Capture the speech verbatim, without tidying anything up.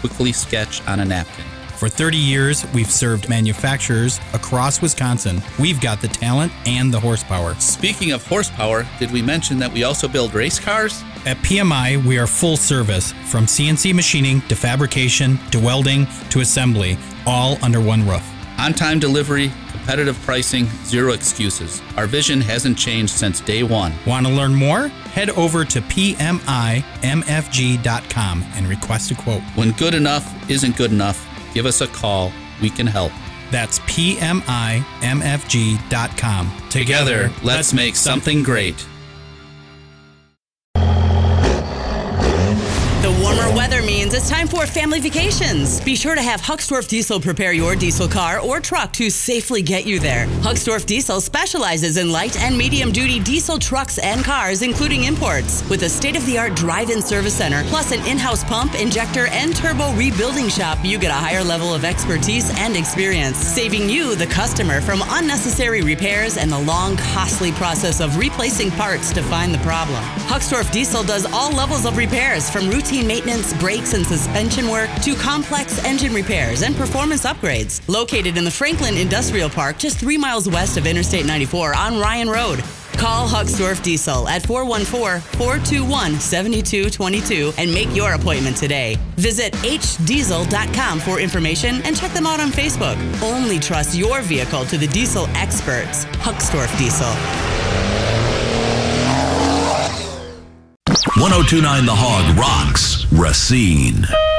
quickly sketch on a napkin. For thirty years, we've served manufacturers across Wisconsin. We've got the talent and the horsepower. Speaking of horsepower, did we mention that we also build race cars? At P M I, we are full service, from C N C machining to fabrication to welding to assembly, all under one roof. On-time delivery, competitive pricing, zero excuses. Our vision hasn't changed since day one. Want to learn more? Head over to P M I M F G dot com and request a quote. When good enough isn't good enough, give us a call. We can help. That's P M I M F G dot com. Together, let's make something great. The warmer weather means it's time for family vacations. Be sure to have Hucksdorf Diesel prepare your diesel car or truck to safely get you there. Hucksdorf Diesel specializes in light and medium duty diesel trucks and cars, including imports. With a state-of-the-art drive-in service center, plus an in-house pump, injector, and turbo rebuilding shop, you get a higher level of expertise and experience, saving you, the customer, from unnecessary repairs and the long, costly process of replacing parts to find the problem. Hucksdorf Diesel does all levels of repairs, from routine maintenance, brakes, and suspension work to complex engine repairs and performance upgrades. Located in the Franklin Industrial Park, just three miles west of Interstate ninety-four on Ryan Road. Call Hucksdorf Diesel at four one four, four two one, seven two two two and make your appointment today. Visit H diesel dot com for information and check them out on Facebook. Only trust your vehicle to the diesel experts. Hucksdorf Diesel. one oh two point nine The Hog rocks Racine.